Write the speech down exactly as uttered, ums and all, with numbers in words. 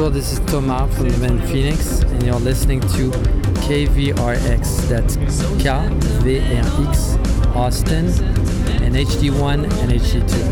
Bonjour, this is Thomas from the band Phoenix, and you're listening to K V R X, that's K V R X, Austin, and H D one and H D two.